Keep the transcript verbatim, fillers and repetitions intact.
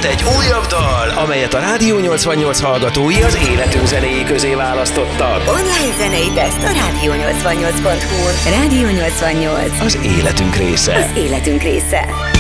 Jött egy újabb dal, amelyet a Rádió nyolcvannyolc hallgatói az életünk zenéi közé választottak. Online zenei teszt a rádió nyolcvannyolc pont hu-n. Rádió nyolcvannyolc. Az életünk része. Az életünk része.